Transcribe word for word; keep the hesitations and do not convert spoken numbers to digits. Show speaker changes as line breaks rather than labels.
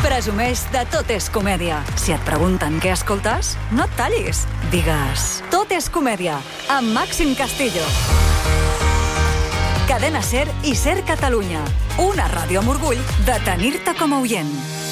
Presumeix de Tot és Comèdia. Si et pregunten què escoltes, no et tallis. Digues Tot és Comèdia, amb Màxim Castillo. Cadena SER i SER Catalunya. Una ràdio amb orgull de tenir-te com a oient.